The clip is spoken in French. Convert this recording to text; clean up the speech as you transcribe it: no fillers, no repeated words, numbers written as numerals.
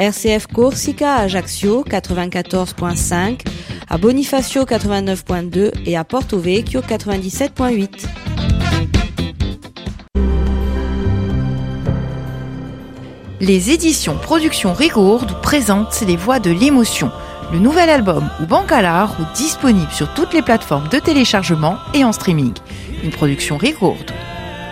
RCF Corsica à Ajaccio 94.5, à Bonifacio 89.2 et à Porto Vecchio 97.8. Les éditions Production Rigourde présentent Les Voix de l'émotion, le nouvel album ou Bancalar, disponible sur toutes les plateformes de téléchargement et en streaming. Une production Rigourde.